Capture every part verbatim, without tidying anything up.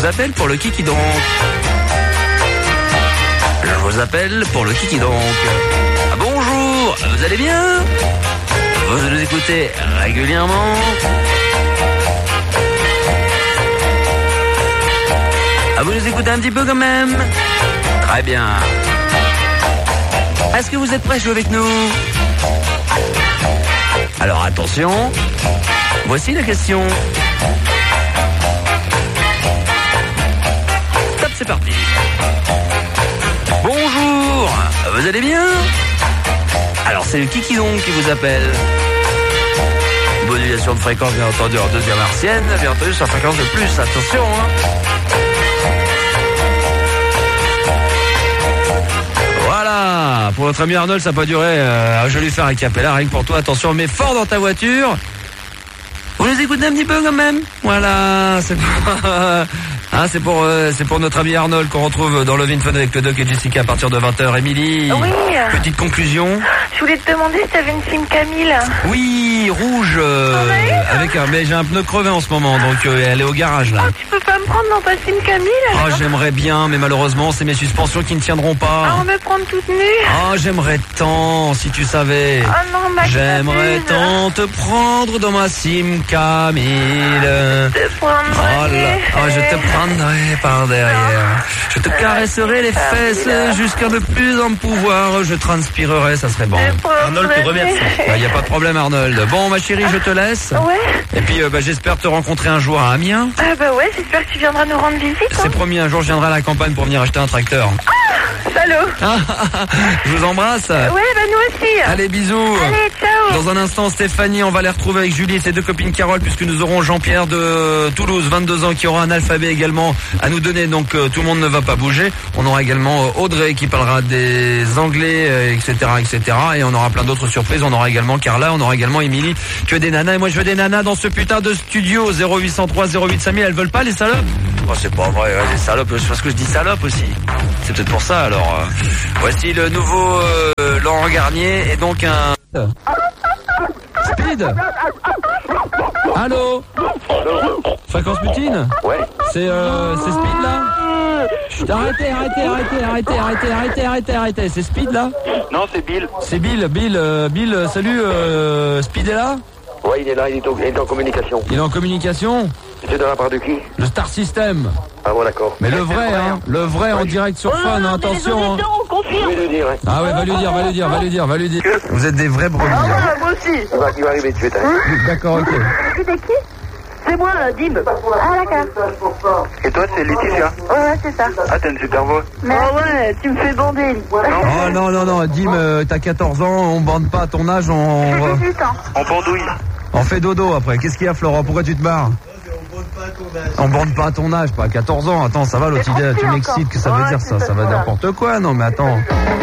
appelle pour le Kiki donc. Je vous appelle pour le Kiki donc. Ah, bonjour, vous allez bien? Vous nous écoutez régulièrement? Ah, vous nous écoutez un petit peu quand même? Très bien. Est-ce que vous êtes prêts à jouer avec nous? Alors attention, voici la question. Stop, c'est parti. Bonjour, vous allez bien? Alors c'est le Kiki donc qui vous appelle. Modulation de fréquence bien entendu en deuxième martienne, bien entendu sur fréquence de plus, attention hein. Voilà, pour notre ami Arnold ça peut durer, euh, je vais lui faire un capella rien que pour toi, attention, mets fort dans ta voiture. Vous nous écoutez un petit peu quand même? Voilà, c'est pour... Hein, c'est pour euh, c'est pour notre ami Arnold qu'on retrouve dans Love in Fun avec le Doc et Jessica à partir de vingt heures. Émilie, oui. Petite conclusion. Je voulais te demander si t'avais une Sim Camille. Oui, rouge, euh, avec un, mais j'ai un pneu crevé en ce moment, donc euh, elle est au garage là. Oh, tu peux pas me prendre dans ta Sim Camille? Oh, j'aimerais bien, mais malheureusement c'est mes suspensions qui ne tiendront pas. Ah, on me prendre toute nue. Oh, j'aimerais tant, si tu savais. Oh non, ma J'aimerais tant te prendre dans ma Sim Camille. Te prendre. Oh là, oh, je te prendrai par derrière. Je te caresserai les fesses jusqu'à ne plus en pouvoir. Je transpirerai, ça serait bon. Arnold te remercie. Il n'y a pas de problème Arnold. Bon ma chérie, je te laisse. Ouais. Et puis euh, bah, j'espère te rencontrer un jour à Amiens. Ah bah ouais, j'espère que tu viendras nous rendre visite. Hein. C'est promis, un jour je viendrai à la campagne pour venir acheter un tracteur. Ah, salaud. Je vous embrasse. Ouais, bah nous aussi. Allez, bisous. Allez, ciao. Dans un instant, Stéphanie, on va les retrouver avec Julie et ses deux copines Carole, puisque nous aurons Jean-Pierre de Toulouse, vingt-deux ans, qui aura un alphabet également à nous donner. Donc euh, tout le monde ne va pas bouger. On aura également euh, Audrey qui parlera des Anglais, euh, et cetera, et cetera. Et on aura plein d'autres surprises. On aura également Carla, on aura également Émilie. Tu veux des nanas? Et moi, je veux des nanas dans ce putain de studio. zéro huit cent trois zéro huit cinq mille. Elles veulent pas, les salopes? Oh, c'est pas vrai, ouais, les salopes. C'est parce que je dis salope aussi. C'est peut-être pour ça, alors. Euh, voici le nouveau euh, Laurent Garnier et donc un... Speed. Allô? Fréquence Poutine? Ouais. C'est euh, c'est Speed là? Chut, arrêtez, arrêtez, arrêtez, arrêtez, arrêtez, arrêtez, arrêtez, arrêtez. C'est Speed là? Non, c'est Bill. C'est Bill, Bill, euh, Bill, euh, salut, euh, Speed est là? Ouais, il est là, il est, au, il est en communication. Il est en communication? C'est de la part de qui? Le Star System. Ah bon, d'accord. Mais le vrai, hein, le vrai en direct sur Fun, hein, attention. Hein. Je vais le dire, hein. Ah ouais, va lui dire, va lui dire, va lui dire, va lui dire. Vous êtes des vrais brebis. Hein. Ah, moi aussi. Il va, il va arriver tout de suite, hein. D'accord, ok. Tu t'es qui? C'est moi, Dim. Ah, d'accord. Et toi, c'est Laetitia? Ouais, c'est ça. Ah, t'as une super voix. Mais oh ouais, tu me fais bander. Oh non, non, non, Dim, euh, t'as quatorze ans, on bande pas à ton âge, on... J'ai dix-huit ans. On pendouille. On fait dodo après. Qu'est-ce qu'il y a, Florent? Pourquoi tu te barres? On bande pas à ton âge, pas à quatorze ans. Attends, ça va l'autre idée, tu m'excites, que ça veut dire ça? Ça va n'importe quoi, non mais attends.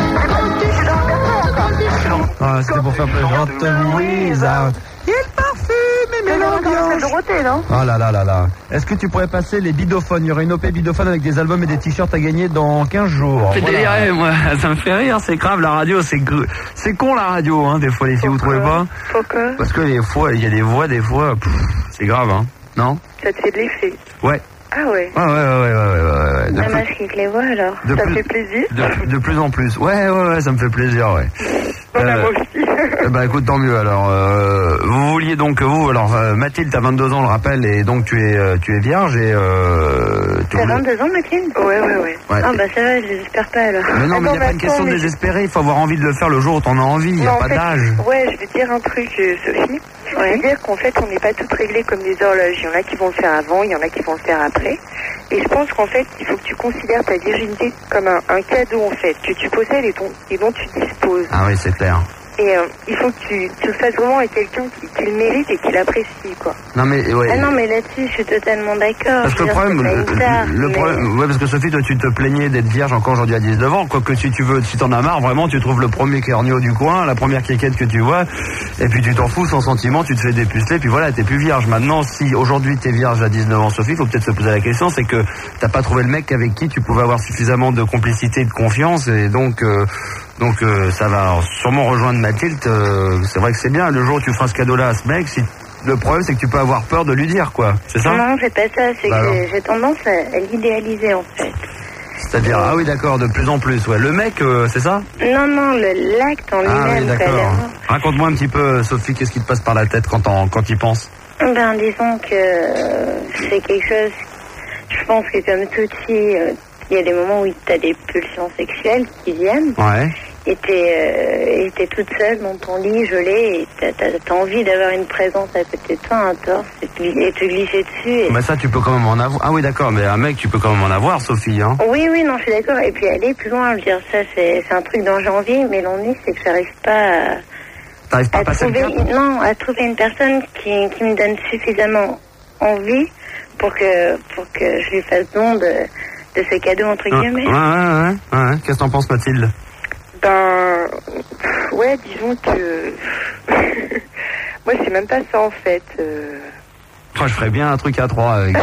Ah, c'était pour faire plaisir. Wizard. Il parfume et l'ambiance. Dorothée, non? Oh là là là là. Est-ce que tu pourrais passer les bidophones? Il y aurait une O P bidophone avec des albums et des t-shirts à gagner dans quinze jours. C'est Voilà. déliré, moi, ça me fait rire, c'est grave, la radio, c'est gr... c'est con la radio, hein, des fois les filles, vous trouvez pas? Pourquoi? Parce que des fois, il y a des voix, des fois, pff, c'est grave, hein, non? Ça te fait de l'effet. Ouais. Ah ouais. Ouais, ouais, ouais, ouais, ouais, ouais, ouais. De La plus- masque avec les voix alors. de Ça plus- fait plaisir. De, de plus en plus. Ouais, ouais, ouais, ça me fait plaisir, ouais. Voilà, Euh, moi aussi. Eh ben écoute, tant mieux. Alors, euh, vous vouliez donc vous, alors euh, Mathilde, t'as vingt-deux ans, on le rappelle, et donc tu es, euh, tu es vierge et euh, tu T'as voulais- vingt-deux ans, Mathilde? Ouais, ouais, ouais. Ouais. Ah bah ça va, je désespère pas alors. Mais non, mais il n'y a Attends, pas une question de mais- désespérer. Il faut avoir envie de le faire le jour où t'en as envie. Il n'y a Non, en pas fait, d'âge. Ouais, je vais te dire un truc, euh, Sophie. Je veux dire qu'en fait, on n'est pas toutes réglées comme des horloges. Il y en a qui vont le faire avant, il y en a qui vont le faire après. Et je pense qu'en fait, il faut que tu considères ta virginité comme un, un cadeau, en fait, que tu possèdes et, ton, et dont tu disposes. Ah oui, c'est clair. Et euh, il faut que tu, tu le fasses vraiment avec quelqu'un qui, qui le mérite et qui l'apprécie, quoi. Non mais ouais. Ah non, mais là-dessus, je suis totalement d'accord. Parce que le problème, le, le problème, ouais, parce que Sophie, toi, tu te plaignais d'être vierge encore aujourd'hui à dix-neuf ans. Quoique, si tu veux, si t'en as marre, vraiment, tu trouves le premier corneau du coin, la première quéquette que tu vois, et puis tu t'en fous sans sentiment, tu te fais dépuceler, puis voilà, t'es plus vierge. Maintenant, si aujourd'hui t'es vierge à dix-neuf ans, Sophie, faut peut-être se poser la question, c'est que t'as pas trouvé le mec avec qui tu pouvais avoir suffisamment de complicité et de confiance, et donc, euh, donc euh, ça va sûrement rejoindre Mathilde. Euh, c'est vrai que c'est bien. Le jour où tu feras ce cadeau-là à ce mec, si le problème, c'est que tu peux avoir peur de lui dire, quoi. C'est ça? Non, c'est pas ça. C'est bah que alors. j'ai tendance à, à l'idéaliser, en fait. C'est-à-dire, ah oui, d'accord, de plus en plus, ouais. Le mec, euh, c'est ça? Non, non, le, l'acte en Ah oui, lui-même. d'accord. Raconte-moi un petit peu, Sophie, qu'est-ce qui te passe par la tête quand on, quand y penses? Ben, disons que euh, c'est quelque chose... Je pense que comme toute fille, euh, il y a des moments où tu as des pulsions sexuelles qui viennent. Ouais. Et t'es, euh, et t'es toute seule dans ton lit, gelée, et t'as, t'as, t'as envie d'avoir une présence à côté de toi, un torse, et te, et te glisser dessus. Et... Mais ça, tu peux quand même en avoir. Ah oui, d'accord, mais un mec, tu peux quand même en avoir, Sophie, hein. Oui, oui, non, je suis d'accord. Et puis aller plus loin, je veux dire, ça, c'est, c'est un truc dont j'ai envie, mais l'ennui, c'est que j'arrive pas à... T'arrives pas à, à passer trouver, le cap? non, à trouver une personne qui, qui me donne suffisamment envie pour que, pour que je lui fasse don de, de ce cadeau, entre guillemets. Ouais, ouais, ouais, ouais. Qu'est-ce que t'en penses, Mathilde? Ben, ouais, disons que... Moi, c'est même pas ça, en fait. Euh... Oh, je ferais bien un truc à trois avec.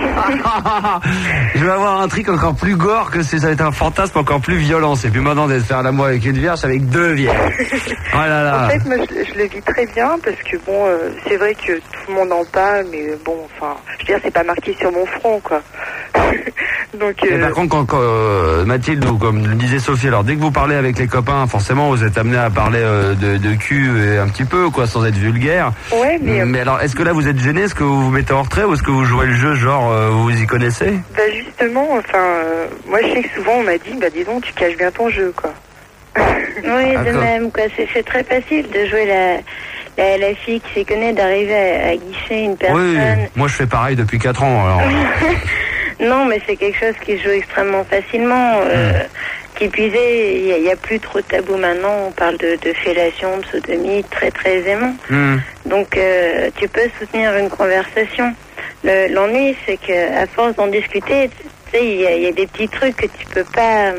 Je vais avoir un truc encore plus gore que c'est, ça va être un fantasme encore plus violent. C'est plus maintenant d'être faire l'amour avec une vierge, avec deux vierges. Oh là là. En fait, moi, je, je le vis très bien parce que bon, euh, c'est vrai que tout le monde en parle, mais bon, enfin, je veux dire, c'est pas marqué sur mon front, quoi. Donc. Euh... Et par contre, quand, quand euh, Mathilde ou comme le disait Sophie, alors dès que vous parlez avec les copains, forcément, vous êtes amené à parler euh, de, de cul et un petit peu, quoi, sans être vulgaire. Ouais, mais. Mais alors, est-ce que là, vous êtes gêné? Est-ce que vous vous mettez en retrait ou est-ce que vous jouez le jeu, genre, euh, vous y connaissez? Bah justement, enfin, euh, moi je sais que souvent on m'a dit, bah dis donc, tu caches bien ton jeu, quoi. Oui, de D'accord. même, quoi. C'est, c'est très facile de jouer la, la, la fille qui s'y connaît, d'arriver à, à guicher une personne. Oui, moi je fais pareil depuis quatre ans, alors. Non, mais c'est quelque chose qui se joue extrêmement facilement. Euh, mmh. Qui plus est, il n'y a, a plus trop de tabou maintenant. On parle de, de fellation, de sodomie très très aisément. Mmh. Donc euh, tu peux soutenir une conversation. Le, l'ennui, c'est que à force d'en discuter, tu sais, il y, y a des petits trucs que tu peux pas,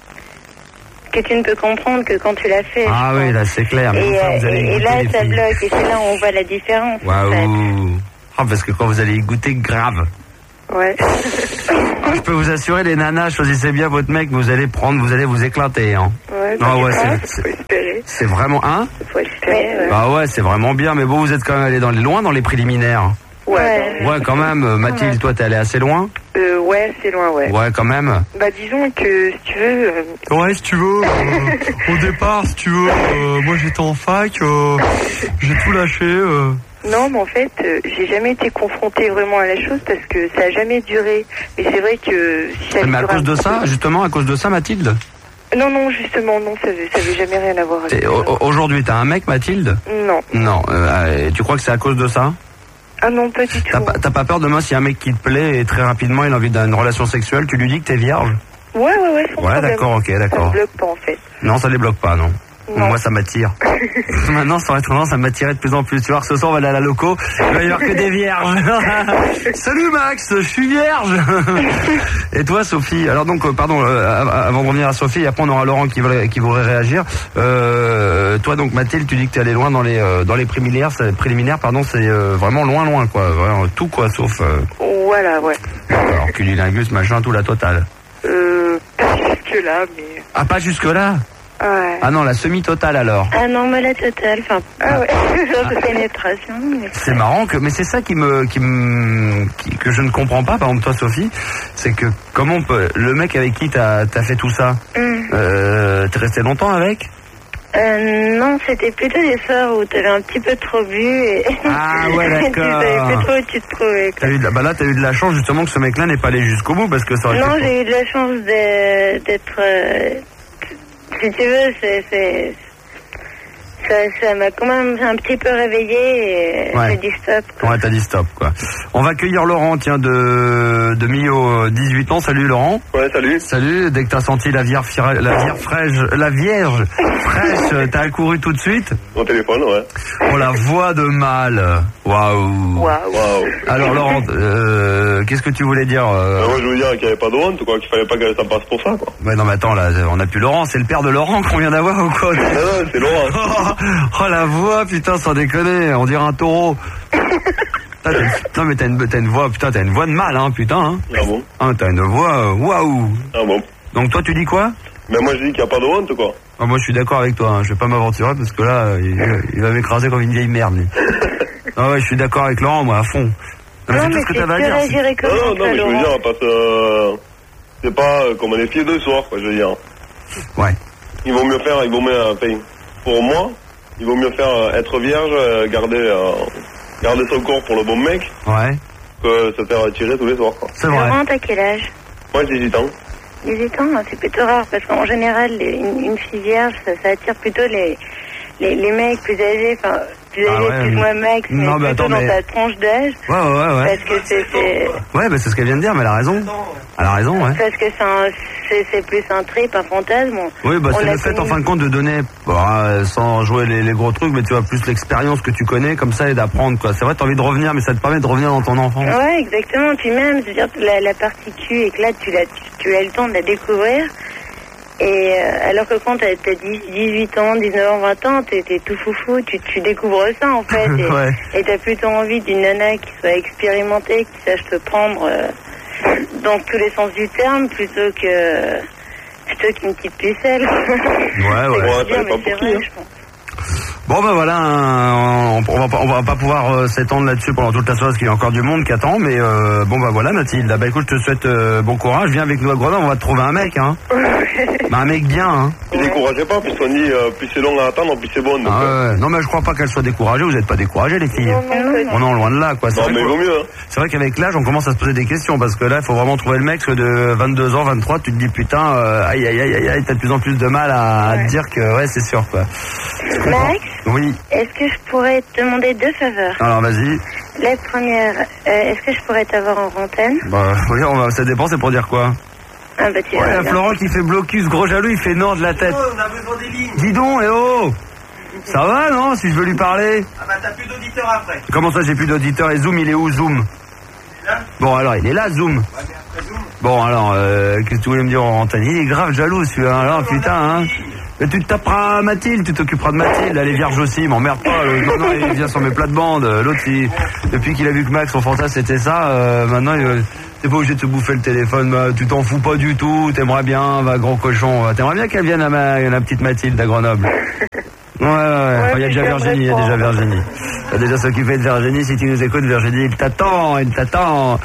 que tu ne peux comprendre que quand tu l'as fait. Ah oui, là c'est clair. Et, enfin, vous allez et, et là, ça filles. bloque. Et c'est là où on voit la différence. Waouh. En fait. Oh, parce que quand vous allez y goûter, grave. Ouais. Je peux vous assurer, les nanas, choisissez bien votre mec, vous allez prendre, vous allez vous éclater, hein. Ouais, bah, ouais, c'est, c'est, faut espérer. C'est vraiment, hein? Faut espérer, ouais. Bah ouais, c'est vraiment bien, mais bon, vous êtes quand même allé dans les, loin dans les préliminaires. Ouais. Ouais, quand même. Mathilde, ouais. Toi, t'es allé assez loin? Euh, ouais, c'est loin, ouais. Ouais, quand même. Bah, disons que, si tu veux... Euh... Ouais, si tu veux, euh, au départ, si tu veux, euh, moi j'étais en fac, euh, j'ai tout lâché, euh... Non, mais en fait, euh, j'ai jamais été confrontée vraiment à la chose parce que ça a jamais duré. Mais c'est vrai que... Si ça mais à cause de ça, peu... justement, à cause de ça, Mathilde? Non, non, justement, non, ça avait, ça avait jamais rien à voir avec ça. Aujourd'hui, t'as un mec, Mathilde? Non. Non, euh, tu crois que c'est à cause de ça? Ah non, pas du tout. T'as pas, t'as pas peur demain, s'il y a un mec qui te plaît et très rapidement il a envie d'une relation sexuelle, tu lui dis que t'es vierge? Ouais, ouais, ouais, sans Ouais, problème. d'accord, ok, d'accord. Ça me bloque pas, en fait. Non, ça les bloque pas, non. Non. Moi, ça m'attire. Maintenant, ça aurait tendance à m'attirer de plus en plus. Tu vois, ce soir, on va aller à la loco. Il va y avoir que des vierges. Salut Max, je suis vierge. Et toi, Sophie? Alors donc, euh, pardon, euh, avant de revenir à Sophie, après on aura Laurent qui voudrait, qui voudrait réagir. Euh, toi, donc, Mathilde, tu dis que t'es allé loin dans les, euh, dans les préliminaires. C'est, préliminaires, pardon, c'est euh, vraiment loin, loin, quoi. Vraiment, tout, quoi, sauf. Euh... Voilà, ouais. Alors, cunilingus, machin, tout la totale. Euh, pas jusque là, mais. Ah, pas jusque là? Ouais. Ah non, la semi-totale alors. Ah non, mais la totale, enfin, ah ouais, sauf pénétration. Mais... C'est marrant que, mais c'est ça qui me, qui me, qui, que je ne comprends pas, par exemple toi Sophie, c'est que comment on peut, le mec avec qui t'as, t'as fait tout ça, mm. euh, t'es resté longtemps avec? Euh, non, c'était plutôt des soirs où t'avais un petit peu trop bu et... Ah ouais, d'accord. Tu savais plus trop où tu te trouvais, quoi. T'as eu de la, bah là, t'as eu de la chance justement que ce mec-là n'est pas allé jusqu'au bout parce que ça aurait Non, été... j'ai eu de la chance de, d'être... Euh, si tu veux, c'est... c'est ça, ça m'a quand même un petit peu réveillé et ouais. J'ai dit stop, quoi. Ouais, t'as dit stop, quoi. On va accueillir Laurent, tiens, de, de Millau, dix-huit ans. Salut, Laurent. Ouais, salut. Salut. Dès que t'as senti la vierge, la vierge fraîche, la vierge fraîche, t'as accouru tout de suite? Mon téléphone, ouais. Oh, la voix de mâle. Waouh. Waouh. Alors, Laurent, euh, qu'est-ce que tu voulais dire? euh... ben, Moi, je voulais dire qu'il n'y avait pas de honte, quoi, qu'il fallait pas que ça passe pour ça, quoi. Ouais, non, mais attends, là, on n'a plus Laurent, c'est le père de Laurent qu'on vient d'avoir ou quoi? Non, non, c'est Laurent. Oh, la voix, putain, sans déconner, on dirait un taureau. T'as une... Non, mais t'as une... t'as une voix, putain, t'as une voix de mâle, hein, putain. Hein. Ah bon? Ah, t'as une voix, waouh. Ah bon? Donc toi, tu dis quoi? Ben moi, je dis qu'il n'y a pas de honte, quoi. Ah, moi, je suis d'accord avec toi, hein. Je vais pas m'aventurer parce que là, il, il va m'écraser comme une vieille merde. Ah ouais, je suis d'accord avec Laurent, moi, à fond. Non, mais, non, mais c'est ce que t'avais à dire. Non, non, non, mais je veux dire, parce que euh, c'est pas euh, comme les filles de soir, quoi, je veux dire. Ouais. Il vaut mieux faire, il vaut mieux, enfin, pour moi, il vaut mieux faire euh, être vierge, euh, garder, euh, garder son corps pour le bon mec. Ouais. Que se faire tirer tous les soirs, quoi. C'est vrai. Laurent, t'as quel âge? Moi, j'ai dix-huit ans. dix-huit ans, c'est plutôt rare, parce qu'en général, les, une, une fille vierge, ça, ça attire plutôt les, les, les mecs plus âgés, enfin, plus âgés, ah ouais, plus moins max, mais non, plutôt attends, dans mais... ta tranche d'âge. Ouais, ouais, ouais. Parce que c'est... c'est... Ouais, bah c'est ce qu'elle vient de dire, mais elle a raison. Elle a raison, ouais. Parce que c'est, un, c'est, c'est plus un trip, un fantasme. Oui, bah c'est le fait, en fin de compte, de donner, bah, sans jouer les, les gros trucs, mais tu vois, plus l'expérience que tu connais, comme ça, et d'apprendre, quoi. C'est vrai, t'as envie de revenir, mais ça te permet de revenir dans ton enfance. Ouais, exactement. Puis même, je veux dire, la, la partie cul éclate, tu, l'as, tu, tu as le temps de la découvrir. Et euh, alors que quand t'as, t'as dix-huit ans, dix-neuf ans, vingt ans, t'es, t'es tout foufou, tu, tu découvres ça en fait. Et, ouais. et t'as plutôt envie d'une nana qui soit expérimentée, qui sache te prendre euh, dans tous les sens du terme, plutôt que plutôt qu'une petite pucelle. Ouais, ouais. ouais bien, mais c'est vrai, je pense. Bon ben voilà, on, on, va, on va pas pouvoir euh, s'étendre là-dessus pendant toute la soirée parce qu'il y a encore du monde qui attend, mais euh, bon ben voilà Mathilde, bah écoute, je te souhaite euh, bon courage, viens avec nous à Grenoble, on va te trouver un mec, hein. bah, un mec bien, hein. Ne découragez pas, puisqu'on dit euh, plus c'est long à attendre, plus c'est bon. Donc, ah ouais, euh... non mais je crois pas qu'elle soit découragée, vous n'êtes pas découragées les filles. Non, non, non. On est loin de là quoi. C'est non vrai mais il vaut mieux. Hein. C'est vrai qu'avec l'âge on commence à se poser des questions parce que là il faut vraiment trouver le mec, parce que de vingt-deux ans, vingt-trois, tu te dis putain, euh, aïe aïe aïe aïe aïe, t'as de plus en plus de mal à, ouais. à te dire que ouais c'est sûr quoi. Max, oui. Est-ce que je pourrais te demander deux faveurs? Alors vas-y. La première, euh, est-ce que je pourrais t'avoir en antenne? Bah oui, on va, ça dépend, c'est pour dire quoi? Ah bah tu ouais, il y a Florent qui fait blocus, gros jaloux, il fait non de la tête. Oh, on a besoin des lignes. Dis donc, eh oh. Ça va non, si je veux lui parler? Ah bah t'as plus d'auditeurs après. Comment ça j'ai plus d'auditeurs? Et Zoom, il est où Zoom? Il est là. Bon alors, il est là Zoom. Ouais, mais après Zoom. Bon alors, euh, qu'est-ce que tu voulais me dire en antenne? Il est grave jaloux celui-là, alors putain hein. Mais tu te taperas Mathilde, tu t'occuperas de Mathilde, elle est vierge aussi, m'emmerde pas, le, non, non, il vient sur mes plates-bandes, l'autre, il, depuis qu'il a vu que Max, son fantasme c'était ça, euh, maintenant, il, t'es pas obligé de se bouffer le téléphone, bah, tu t'en fous pas du tout, t'aimerais bien, va gros cochon, t'aimerais bien qu'elle vienne à ma, la petite Mathilde à Grenoble. Ouais, ouais, ouais, ouais. Enfin, il y a déjà Virginie, il y a déjà Virginie. Il y a déjà s'occuper de Virginie, si tu nous écoutes, Virginie, il t'attend, il t'attend.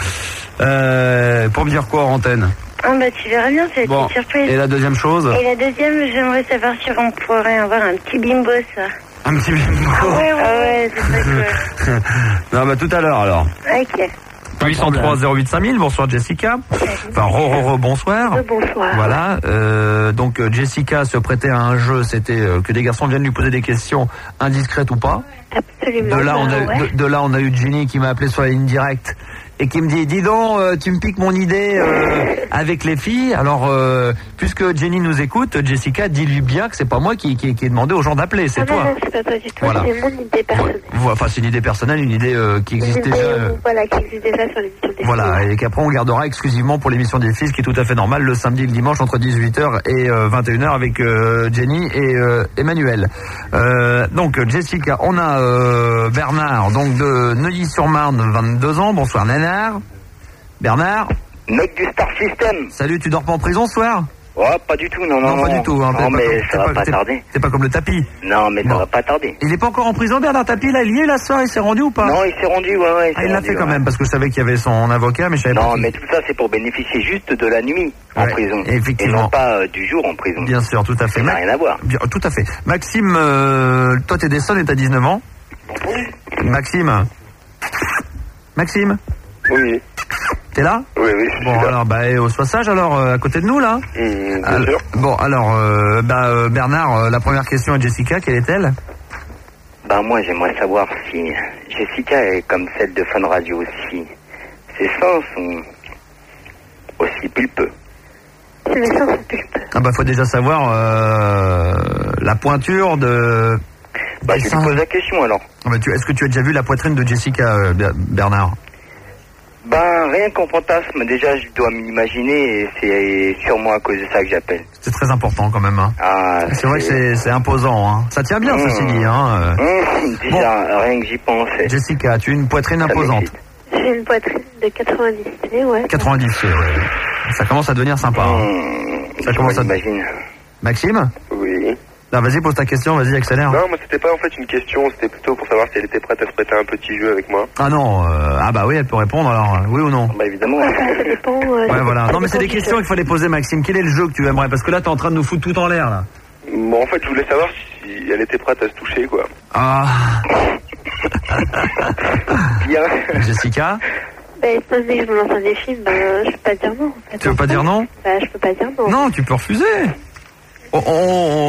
Euh, pour me dire quoi en antenne? Ah bah tu verras bien, c'est bon. une surprise. Et la deuxième chose? Et la deuxième, j'aimerais savoir si on pourrait avoir un petit bimbo, ça. Un petit bimbo? Ah ouais, ouais, ah ouais c'est très cool. Non bah tout à l'heure alors. Ok. huit cent trois zéro huit cinq mille, bonsoir Jessica. Enfin, re, re, re, bonsoir. Re, bonsoir. Voilà, euh, donc Jessica se prêtait à un jeu, c'était euh, que des garçons viennent lui poser des questions indiscrètes ou pas. Absolument. De là, on a, ouais. de, de là, on a eu Jenny qui m'a appelé sur la ligne directe et qui me dit, dis donc, euh, tu me piques mon idée euh, avec les filles. Alors, euh, puisque Jenny nous écoute, Jessica, dis-lui bien que c'est pas moi qui, qui, qui ai demandé aux gens d'appeler, c'est ah toi. Non, non, c'est pas toi du tout, voilà. C'est mon idée personnelle. Voilà. Enfin, c'est une idée personnelle, une idée euh, qui existe déjà. Euh... Voilà, qui existe déjà sur l'émission des Voilà, filles. et qu'après on gardera exclusivement pour l'émission des filles, ce qui est tout à fait normal, le samedi et le dimanche entre dix-huit heures et euh, vingt et une heures avec euh, Jenny et euh, Emmanuel. Euh, donc Jessica, on a euh, Bernard, donc de Neuilly-sur-Marne, vingt-deux ans. Bonsoir Nanar. Bernard. Mec du Star System. Salut, tu dors pas en prison ce soir? Ouais, pas du tout, non, non, non. pas du tout. Hein, non, mais comme, ça va pas, pas tarder. C'est pas comme le tapis. Non, mais bon. ça va pas tarder. Il est pas encore en prison, Bernard Tapie, là, il y est, la soir, il s'est rendu ou pas? Non, il s'est rendu, ouais, ouais. Il, ah, il l'a rendu, fait quand ouais. même, parce que je savais qu'il y avait son avocat, mais je savais non, pas. Non, mais tout ça, c'est pour bénéficier juste de la nuit en ouais, prison. Effectivement. Et non pas euh, du jour en prison. Bien sûr, tout à fait. Ça n'a rien à voir. Bien, tout à fait. Maxime, euh, toi, t'es d'Essonne et t'as dix-neuf ans. Oui. Maxime. Maxime. Oui. T'es là? Oui, oui, je Bon, suis là. alors, bah, au sois sage, alors, euh, à côté de nous, là. Mmh, bien alors, sûr. Bon, alors, euh, bah, euh, Bernard, euh, la première question à Jessica, quelle est-elle? Bah, moi, j'aimerais savoir si Jessica est comme celle de Fun Radio aussi. Ses seins sont aussi pulpeux. Mes seins sont pulpeux. Ah, bah, faut déjà savoir, euh, la pointure de... Bah, je lui pose la question, alors. Ah, bah, tu, est-ce que tu as déjà vu la poitrine de Jessica, euh, Bernard? Ben, rien qu'en fantasme, déjà, je dois m'imaginer et c'est sûrement à cause de ça que j'appelle. C'est très important quand même. Hein. Ah, c'est, c'est vrai que c'est, c'est imposant. Hein. Ça tient bien, mmh. ceci dit. Hein. Mmh, déjà, bon. Rien que j'y pense. Jessica, tu as une poitrine ça imposante. m'excite. J'ai une poitrine de quatre-vingt-dix pieds, ouais. quatre-vingt-dix pieds, ouais. Ça commence à devenir sympa. Mmh, hein. Ça commence à... m'imagine. Maxime? Oui. Non, vas-y, pose ta question, vas-y, accélère. Non, moi c'était pas en fait une question, c'était plutôt pour savoir si elle était prête à se prêter un petit jeu avec moi. Ah non, euh, ah bah oui, elle peut répondre alors, oui ou non? Bah évidemment. Ça dépend. Euh, ouais, voilà. Non, mais c'est des questions qu'il faut les poser, Maxime. Quel est le jeu que tu aimerais? Parce que là, t'es en train de nous foutre tout en l'air, là. Bon, en fait, je voulais savoir si elle était prête à se toucher, quoi. Ah. Bien. Jessica? Bah, étant donné que je me lance un défi, bah, je peux pas dire non. En fait. Tu veux pas dire non? Bah, je peux pas dire non. Non, tu peux refuser. Oh, oh,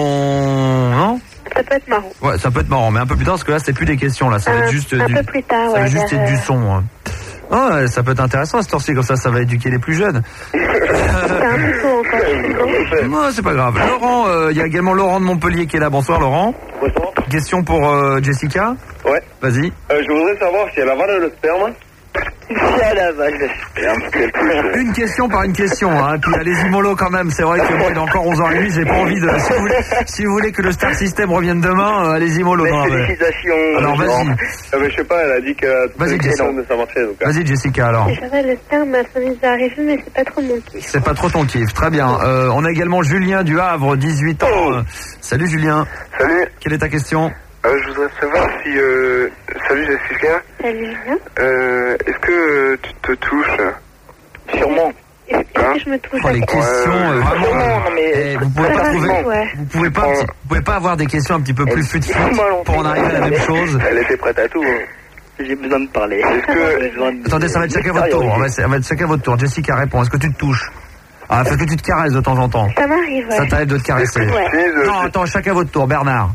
oh, non? Ça peut être marrant. Ouais, ça peut être marrant, mais un peu plus tard, parce que là, c'est plus des questions, là. Ça va être juste un du... peu plus tard, ça ouais, va juste vers, être du euh... son. Hein. Oh, ouais, ça peut être intéressant, ce temps-ci, comme ça, ça va éduquer les plus jeunes. C'est un peu tôt encore. Non, c'est pas grave. Laurent, il euh, y a également Laurent de Montpellier qui est là. Bonsoir, Laurent. Bonsoir. Question pour euh, Jessica. Ouais. Vas-y. Euh, je voudrais savoir si elle avale le sperme. Si elle avale le sperme, une question par une question, hein. Puis allez-y mollo quand même. C'est vrai que moi, il est encore onze heures trente, j'ai pas envie de. Si vous voulez, si vous voulez que le Star System revienne demain, euh, allez-y mollo. Mais non, félicitations. Mais... Alors vas-y. Ah, mais je sais pas, elle a dit que. Vas-y, Jessica. Ça marchait, donc. Vas-y, Jessica, alors. J'avais le sperme, ça m'est déjà arrivé, mais c'est pas trop mon kiff. C'est pas trop ton kiff. Très bien. Euh, on a également Julien du Havre, dix-huit ans. Oh. Euh, salut Julien. Salut. Quelle est ta question? Euh, je voudrais savoir si... Euh... Salut Jessica. Salut Julien. Euh, est-ce que euh, tu te touches? Sûrement. Est-ce hein que je me touche? Oh, les questions, ouais, euh, vraiment. Non, non, mais... Eh, vous pouvez pas trouver... ouais. Vous pouvez pas, vous pouvez pas avoir des questions un petit peu plus fut pour en arriver à la même chose. Elle était prête à tout. Hein. J'ai besoin de parler. Est-ce que... De... Attendez, ça va être chacun votre tour. On va, ça va être chacun votre tour. Jessica répond. Est-ce que tu te touches? Ah, fait que tu te caresses de temps en temps. Ça m'arrive, ouais. Ça t'arrive de te caresser. Ouais. Non, attends, chacun votre tour. Bernard.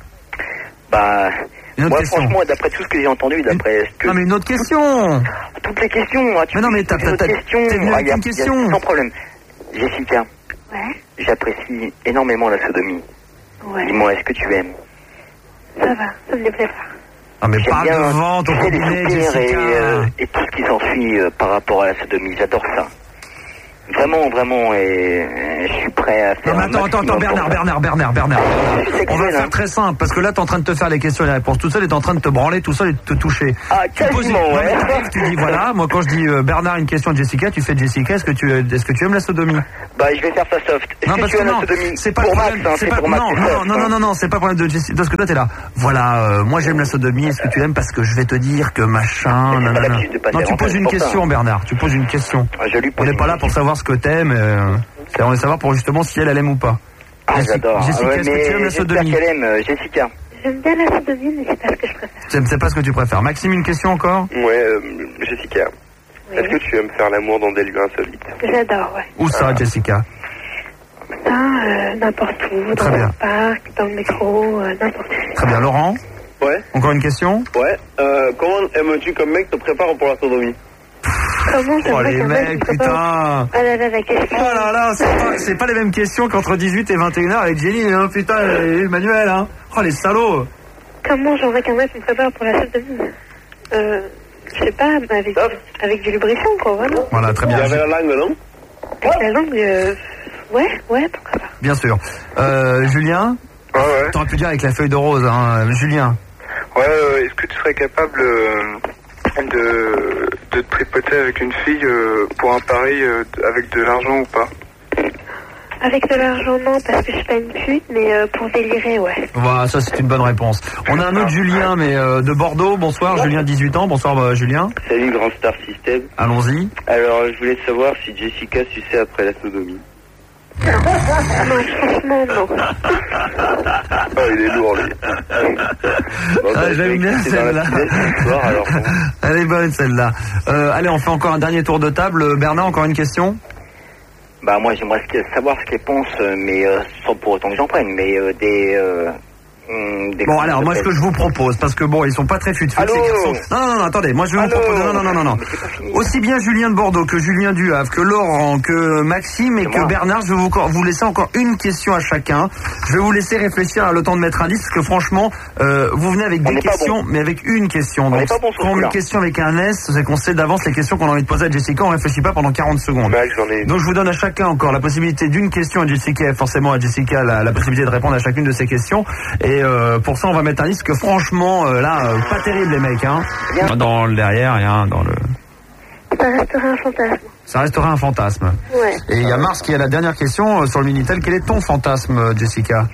Bah... Une autre moi, question. franchement, d'après tout ce que j'ai entendu, d'après une... ce que... Non, mais une autre question. Toutes les questions, hein, tu mais non, mais t'as une autre question. T'es venu avec ah, une y a, question. Y a, sans problème. Jessica. Ouais. J'apprécie énormément la sodomie. Ouais. Dis-moi, est-ce que tu aimes? Ça va, ça me déplaît pas. Ah, mais pas bien, devant ton combiné, Jessica. Et, euh, et tout ce qui s'ensuit euh, par rapport à la sodomie, j'adore ça. Vraiment, vraiment, et, et je suis prêt à faire. Non, mais attends, attends, attends, Bernard, Bernard, Bernard, Bernard, Bernard. On va faire très simple, parce que là, t'es en train de te faire les questions et les réponses tout seul, et t'es en train de te branler tout seul et de te toucher. Ah, tu poses une... ouais. non, mais tu dis voilà, moi quand je dis euh, Bernard une question de Jessica, tu fais Jessica, est-ce que tu, est-ce que tu aimes la sodomie? Bah, je vais faire ça soft. Est-ce non, que parce tu que aimes non, la sodomie? c'est pas pour le Max, problème, hein, c'est c'est pas, pour Max. non, non, non, non, non, non, non, c'est pas le problème de Jessica, parce que toi t'es là. Voilà, euh, moi j'aime la sodomie, est-ce que tu aimes parce que je vais te dire que machin, non, non, non. Non, tu poses une question, Bernard, tu poses une question. On n'est pas là pour savoir ce que t'aimes, euh, on veut savoir pour justement si elle, elle aime ou pas. Ah, j'adore. Jessica, ouais, est-ce que tu aimes la sodomie? Qu'elle aime, euh, Jessica. J'aime bien la sodomie, mais c'est pas ce que je préfère. C'est pas ce que tu préfères. Maxime, une question encore? Ouais, euh, Jessica. Oui. Est-ce que tu aimes faire l'amour dans des lieux insolites? J'adore, ouais. Où ça, ah. Jessica? Ça, euh, n'importe où, Très dans bien. le parc, dans le métro, euh, n'importe où. Très bien. Laurent? Ouais. Encore une question? Ouais. Euh, comment aimes-tu comme mec te prépare pour la sodomie? Comment oh les mecs, putain! Ah là là, la question. Oh là là, c'est pas, c'est pas les mêmes questions qu'entre dix-huit et vingt et une heures avec Jenny, hein, putain, et Emmanuel, hein. Oh les salauds! Comment j'aimerais qu'un mec me prépare pour la sodomie? Euh, je sais pas, avec, avec du lubrifiant, quoi, voilà. Voilà, très bien. Il y avait la langue, non? Avec la langue, euh, ouais, ouais, pourquoi pas. Bien sûr. Euh, Julien? Ouais, ouais. T'aurais pu dire avec la feuille de rose, hein, Julien. Ouais, euh, est-ce que tu serais capable euh, de, de te tripoter avec une fille euh, pour un pari euh, avec de l'argent ou pas? Avec de l'argent, non, parce que je suis pas une pute, mais euh, pour délirer, ouais. Voilà, ça c'est une bonne réponse. On a un autre Julien, mais euh, de Bordeaux. Bonsoir, Julien, dix-huit ans. Bonsoir, bah, Julien. Salut, Grand Star System. Allons-y. Alors, je voulais savoir si Jessica suçait après la sodomie. Non, franchement, non. Oh, il est lourd, lui. Bon, ah, bah, j'aime bien celle-là. Soir, alors, bon. Elle est bonne, celle-là. Euh, allez, on fait encore un dernier tour de table. Bernard, encore une question? Bah moi j'aimerais savoir ce qu'elle pense, mais euh, sans pour autant que j'en prenne, mais euh, des, euh, des... Bon alors moi ce que je vous propose, parce que bon ils sont pas très fut-fut ces garçons. Non, non, non, attendez, moi je vais Allô vous proposer, non, non, non, non, non. Aussi bien Julien de Bordeaux que Julien du Havre, que Laurent, que Maxime et que moi. Bernard, je vais vous, vous laisser encore une question à chacun. Je vais vous laisser réfléchir à le temps de mettre un disque, parce que franchement, euh, vous venez avec on des questions, bon. mais avec une question. Donc bon quand on met une question avec un S, c'est qu'on sait d'avance les questions qu'on a envie de poser à Jessica, on réfléchit pas pendant quarante secondes. Max, j'en ai... Donc je vous donne à chacun encore la possibilité d'une question à Jessica, et forcément à Jessica la, la possibilité de répondre à chacune de ces questions. Et euh, pour ça on va mettre un disque, franchement euh, là euh, pas terrible les mecs, hein. Dans le derrière, rien dans le. Ça restera un fantasme. Ça restera un fantasme. Ouais. Et il y a Mars qui a la dernière question euh, sur le Minitel. Quel est ton fantasme, Jessica?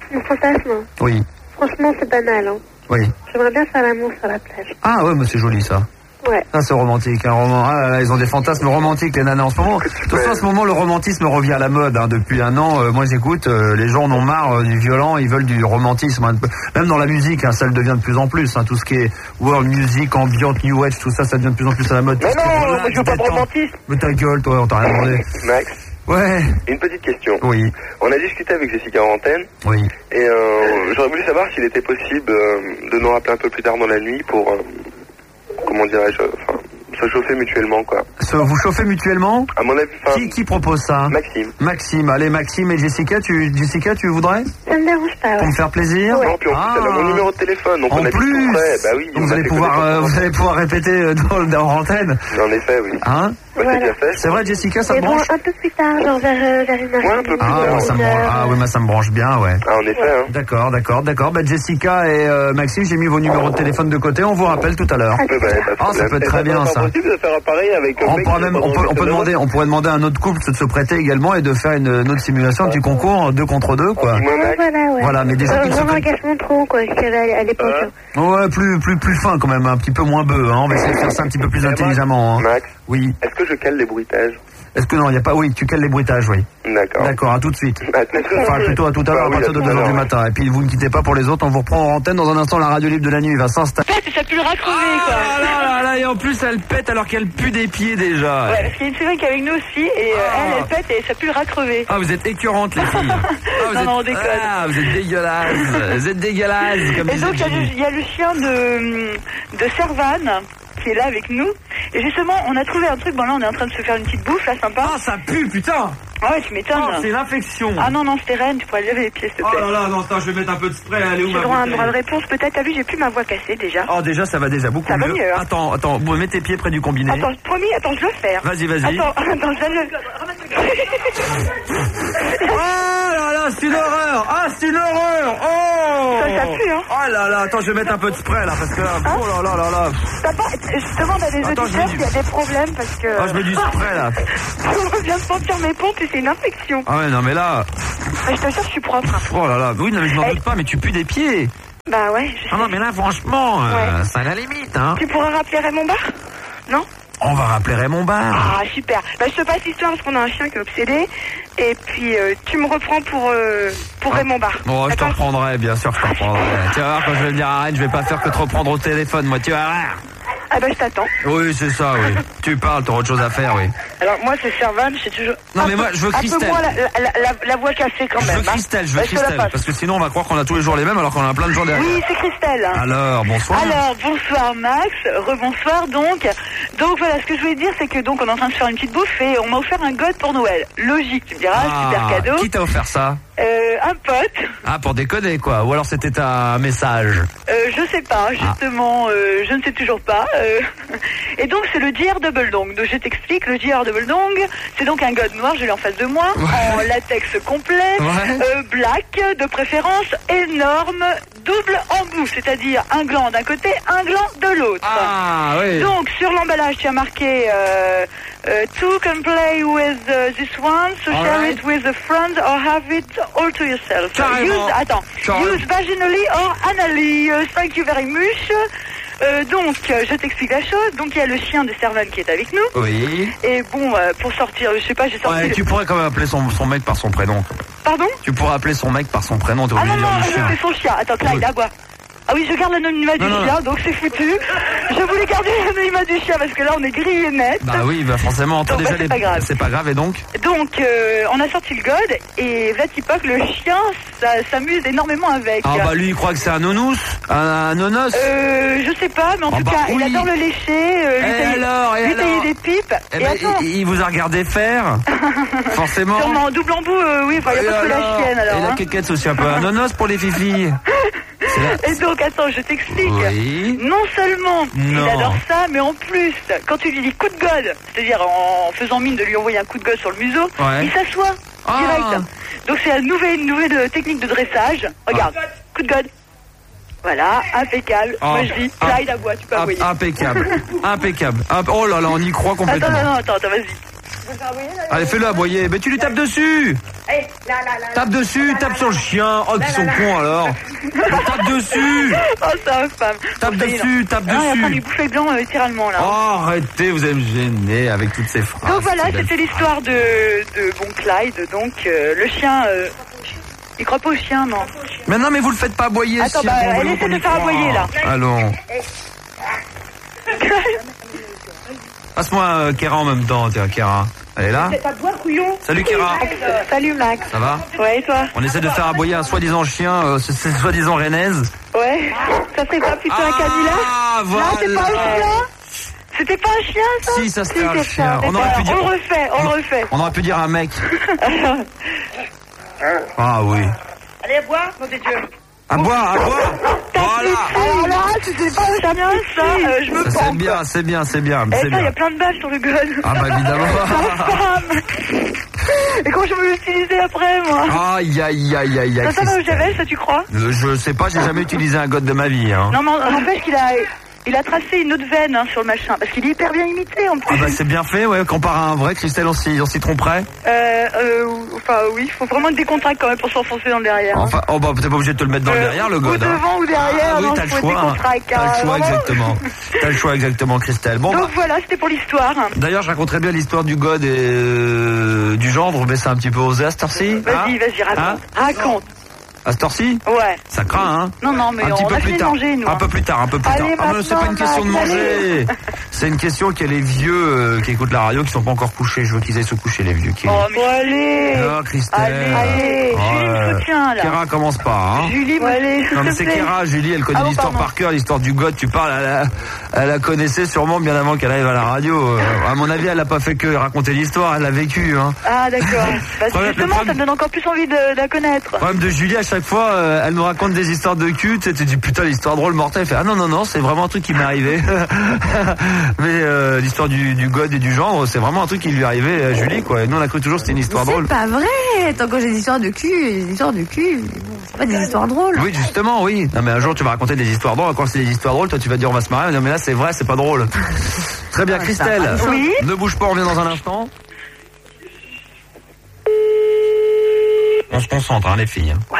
Mon fantasme. Oui. Franchement, c'est banal. Hein. Oui. J'aimerais bien faire l'amour sur la plage. Ah ouais, mais c'est joli ça. Ouais. Ça c'est romantique, un roman. Ah là là, ils ont des fantasmes romantiques les nanas en ce moment. De toute façon, en ce moment, le romantisme revient à la mode. Hein. Depuis un an, euh, moi j'écoute, euh, les gens en ont marre euh, du violent, ils veulent du romantisme. Hein. Même dans la musique, hein, ça le devient de plus en plus. Hein. Tout ce qui est world music, ambient, new age, tout ça, ça devient de plus en plus à la mode. Mais non, moi je veux pas de romantisme. Mais ta gueule, toi, on t'a rien demandé. Max. Ouais. Une petite question. Oui. On a discuté avec Jessica en antenne. Oui. Et euh, j'aurais voulu savoir s'il était possible euh, de nous rappeler un peu plus tard dans la nuit pour, euh, comment dirais-je, enfin, se chauffer mutuellement, quoi. Se, vous chauffez mutuellement? À mon avis, enfin... Qui, qui propose ça? Maxime. Maxime. Allez, Maxime et Jessica, tu, Jessica, tu voudrais? Ça me dérange pas, ouais. Pour me faire plaisir? Ouais. Non, puis en plus, elle a mon numéro de téléphone, donc en on a plus, tout prêt. Bah oui, donc vous allez pouvoir, euh, vous allez pouvoir répéter euh, dans, dans l'antenne. En effet, oui. Hein? Ouais, Voilà. c'est bien fait. C'est vrai, Jessica, ça Mais te bon, branche? un peu plus tard, genre vers, euh, vers une heure. Ouais, un peu plus Ah, tard. moi, ça me branche, ah oui, moi ça me branche bien, ouais. Ah, en effet, hein. D'accord, d'accord, d'accord. Bah, Jessica et euh, Maxime, j'ai mis vos numéros de téléphone de côté, on vous rappelle tout à l'heure. Ouais, bah, y a pas de Ah, ça problème. peut être Et très ça bien, serait ça. pas possible de faire un pareil avec un On mec pourra qui même, est on peut, pendant on peut le demander, on pourrait demander à un autre couple de se prêter également et de faire une, une autre simulation, un petit concours, deux contre deux, quoi. Dis-moi, Ouais, Max. voilà, ouais. Voilà, mais des gens Euh, qui se Genre un prêtent. engagement trop, quoi, qu'il y avait à l'époque. Euh, Ouais, plus, plus, plus fin quand même, un petit peu moins bœuf, hein. On va essayer de faire ça un petit peu plus intelligemment, hein. Max, Oui. est-ce que je cale les bruitages? Est-ce que non, il n'y a pas, oui, tu cales les bruitages, oui. D'accord. D'accord, à tout de suite. À tout à l'heure. Enfin, plutôt à tout à l'heure, Bah à oui, partir à de tout deux à heures du l'heure. matin. Et puis, vous ne quittez pas pour les autres, on vous reprend en antenne. Dans un instant, la radio libre de la nuit va s'installer. Pète, ça pue le racrover, quoi. Ah là là là, et en plus elle pète alors qu'elle pue des pieds déjà. Ouais, parce qu'il y a une fille qui est avec nous aussi, et euh, Ah. elle, elle pète et ça pue le racrever. Ah, vous êtes écœurantes les filles. Ah, vous Non, êtes... non, on déconne. Ah, vous êtes dégueulasses. Vous êtes dégueulasses, comme Et disait donc, il y, a Gigi. le- il y a le chien de, de Servane qui est là avec nous. Et justement, on a trouvé un truc. Bon, là, on est en train de se faire une petite bouffe, là, sympa. Ah, ça pue, putain. Ah ouais, tu m'étonnes. Oh, c'est l'infection. Ah non, non, c'était Rennes, tu pourrais lever les pieds, s'il te Oh plaît. là là, non, attends, je vais mettre un peu de spray. Allez, où J'ai ma droit à un bouteille? droit de réponse, peut-être. T'as vu, j'ai plus ma voix cassée déjà. Oh, déjà, ça va déjà beaucoup Ça va mieux. mieux, hein. Attends, attends, bon, mets tes pieds près du combiné. Attends, promis, attends, je le fais. Vas-y, vas-y. Attends, attends, je viens de le... Oh là là, c'est une horreur. Ah, c'est une horreur. Oh. Ça, ça pue, hein. Oh là là, attends, je vais mettre un peu de spray là, parce que là, oh là là là là. T'as pas... Je demande à des Attends, je mets auditeurs du- s'il y a des problèmes parce que... Ah, je mets du spray là. On vient de sentir mes pompes et c'est une infection. Ah ouais, non mais là, Mais je te jure, je suis propre. oh là là, oui, non mais je m'en Eh. doute pas, mais tu pues des pieds. Bah ouais, je Ah non, sais. mais là, franchement, euh, Ouais. c'est à la limite, hein. Tu pourras rappeler Raymond Bar? Non? On va rappeler Raymond Bar. Ah, super. Bah, je te passe l'histoire parce qu'on a un chien qui est obsédé. Et puis, euh, tu me reprends pour, euh, pour Raymond Bar. Bon, je te D'accord? reprendrai, bien sûr, je te reprendrai. Tu vas voir, quand je vais venir à Rennes, je vais pas faire que te reprendre au téléphone, moi, tu vas voir. Ah bah, je t'attends. Oui, c'est ça, oui. Tu parles, t'auras autre chose à faire, oui. Alors, moi, c'est Servane, c'est toujours... Non, un mais peu- moi, je veux Christelle. Un peu moins la, la, la, la voix cassée quand Je même. veux hein. Christelle, je veux Bah, te la Christelle, passe. parce que sinon on va croire qu'on a tous les jours les mêmes alors qu'on a plein de gens derrière. Oui, c'est Christelle. Alors, bonsoir. Alors, bonsoir Max, rebonsoir donc. Donc voilà, ce que je voulais dire, c'est que donc on est en train de faire une petite bouffe et on m'a offert un god pour Noël. Logique, tu me diras, super Ah, cadeau. qui t'a offert ça? Euh, un pote, Ah, pour déconner, quoi. Ou alors c'était un message. euh, je sais pas, justement, euh, je ne sais toujours pas. euh. Et donc c'est le J R Double Dong. Donc je t'explique, le J R Double Dong, c'est donc un god noir, je l'ai en face de moi, en latex complet, Ouais. euh, black, de préférence énorme, double embout, c'est-à-dire un gland d'un côté, un gland de l'autre. Ah, oui. Donc sur l'emballage, tu as marqué euh, euh, two can play with uh, this one, so All share right. it with a friend or have it all to yourself. Carrément. Use, attends, Carrément. use vaginally or anally. Uh, thank you very much. Euh, donc, euh, je t'explique la chose. Donc, il y a le chien de Servane qui est avec nous. Oui. Et bon, euh, pour sortir, je sais pas, j'ai sorti. Ouais, le- tu pourrais quand même appeler son, son mec par son prénom. Pardon? Tu pourrais appeler son mec par son prénom, t'es Ah obligé non, de dire non, le chien. c'est son chien. Attends, Clyde, Oui. à bois. Ah oui, je garde l'anonymat du Non, non. chien, donc c'est foutu. Je voulais garder l'anonymat du chien parce que là, on est grillé net. Bah oui, bah forcément, toi Donc, déjà bah, c'est les- pas grave. c'est pas grave et donc Donc, euh, on a sorti le god et Vlatipoc, le chien, ça s'amuse énormément avec. Ah bah lui il croit que c'est un nounous, un, un nonos. Euh, je sais pas, mais en Ah tout bah cas, il oui. adore le lécher, euh, lui Et tailler, alors, et lui alors tailler des pipes. Eh et ben, attends, il, il vous a regardé faire, forcément. sûrement en double embout, euh, oui, enfin, il n'y a pas que la chienne alors. Et la hein. quéquette c'est aussi un peu un nonos pour les fifilles. C'est la- Et donc, attends, je t'explique. Oui. Non seulement il Non. adore ça, mais en plus, quand tu lui dis coup de god, c'est-à-dire en faisant mine de lui envoyer un coup de god sur le museau, Ouais. il s'assoit Ah. direct. Donc c'est une nouvelle, une nouvelle euh, technique de dressage. Regarde, coup de god. Voilà, impeccable. Ah. Moi je dis, Ah. Clyde à bois, tu peux Imp- envoyer. Impeccable, impeccable. Imp- Oh là là, on y croit Attends, complètement. non, non, attends, attends, vas-y. Allez, fais-le aboyer. Mais tu lui tapes dessus. Allez, là, là, là. Tape dessus, tape sur le chien. Oh, qu'ils sont cons alors. Tape dessus. Oh, c'est infâme. Tape dessus, tape Ah, il est en train de dessus. lui bouffer le gland euh, littéralement là. Oh, arrêtez, vous allez me gêner avec toutes ces phrases. Donc voilà, ces belles c'était l'histoire de, de bon Clyde. Donc euh, le chien, euh, il croit pas au chien, non. Mais non, mais vous le faites pas aboyer. Attends, si, bah, bon, elle voulons essaie qu'on de y faire croie. aboyer, là. Allons. Passe-moi euh, Kéra en même temps, tiens, Kéra. Elle est là? C'est pas de boire, couillon. Salut Kéra. Salut Max. Ça va? Ouais, et toi? On essaie de faire aboyer un soi-disant chien, euh, c'est c'est soi-disant rennaise. Ouais. Ça serait pas plutôt un Camilla? Ah, voilà. Non, c'est pas un chien? C'était pas un chien, ça? Si, ça serait un c'est chien. ça. On aurait pu dire- On le refait, on le refait. On aurait pu dire un mec. Ah oui. Allez, à boire, nom des dieux. À boire, à boire. Voilà. Alors là, c'était pas un chien, ça, euh, je me Ça, c'est prends. bien, c'est bien, c'est bien, Eh, c'est ça, il y a bien. plein de balles sur le gun. Ah bah évidemment. Et comment je vais l'utiliser après, moi? Aïe, aïe, aïe, aïe, aïe. Ça, ça va au Javel, ça, tu crois? Euh, Je sais pas, j'ai jamais utilisé un god de ma vie. Hein. Non, mais n'empêche qu'il a, il a tracé une autre veine hein, sur le machin, parce qu'il est hyper bien imité, en plus. Ah bah c'est bien fait, ouais, comparé à un vrai, Christelle, on s'y on s'y tromperait. Euh, euh, enfin, oui, il faut vraiment des contracts quand même pour s'enfoncer dans le derrière. hein. Enfin, oh bah t'es pas obligé de te le mettre dans le Euh, derrière, le ou god. hein. devant ou derrière, Ah oui, non, t'as le faut des choix. hein. contracts, T'as le hein, choix, vraiment. exactement. T'as le choix, exactement, Christelle. Bon, Donc bah, voilà, c'était pour l'histoire. d'ailleurs, je raconterai bien l'histoire du god et euh, du gendre, mais c'est un petit peu osé à cette heure-ci. Vas-y, hein vas-y, raconte. Hein Raconte. À cette heure-ci Ouais. Ça craint, hein Non, non, mais un on petit peu a plus fini de tard. manger, nous. Un hein. peu plus tard, un peu plus Allez, tard. Ah, mais c'est pas une maintenant, question de Max, manger. C'est une question qu'il y a les vieux euh, qui écoutent la radio qui sont pas encore couchés. Je veux qu'ils aillent se coucher, les vieux. Qui... Oh, mais allez. Ah, Christelle. Allez, allez. Julie me soutient, là. Kéra commence pas, hein. Julie, allez. Non mais c'est Kéra, Julie, elle connaît Ah bon, l'histoire pardon. par cœur, l'histoire du god, tu parles, elle la, elle la connaissait sûrement bien avant qu'elle arrive à la radio. Euh, à mon avis, elle a pas fait que raconter l'histoire, elle l'a vécu, hein. Ah, d'accord. Bah, Problème- justement, le problème- ça me donne encore plus envie de, de la connaître. Le problème de Julie, à chaque fois, euh, elle nous raconte des histoires de cul, tu sais, tu dis putain, l'histoire drôle, mortelle. Elle fait ah non, non, non, c'est vraiment un truc qui m'est arrivé. Mais euh, l'histoire du, du god et du gendre, c'est vraiment un truc qui lui est arrivé à Julie, quoi. Et nous, on a cru toujours que c'était une histoire drôle. C'est pas vrai. Tant que j'ai des histoires de cul, j'ai des histoires de cul. Mais bon, c'est pas des histoires drôles. Oui, justement, oui. Non, mais un jour, tu vas raconter des histoires drôles. Quand c'est des histoires drôles, toi, tu vas dire on va se marier. Non, mais là, c'est vrai, c'est pas drôle. Très bien, Christelle. Oui. Ne bouge pas, on revient dans un instant. On se concentre, hein, les filles. Ouais.